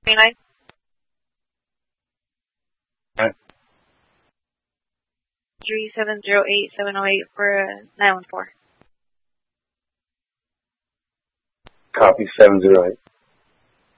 29. All right. 3708708 for 914. Copy 708.